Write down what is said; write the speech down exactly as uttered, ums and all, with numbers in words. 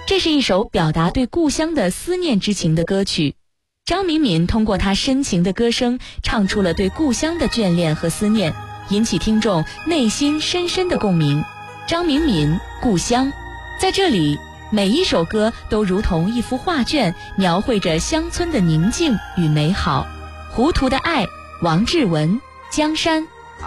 这是一首表达对故乡的思念之情的歌曲。张敏敏通过她深情的歌声，唱出了对故乡的眷恋和思念，引起听众内心深深的共鸣。张敏敏《故乡》，在这里，每一首歌都如同一幅画卷，描绘着乡村的宁静与美好。糊涂的爱，王志文，江山。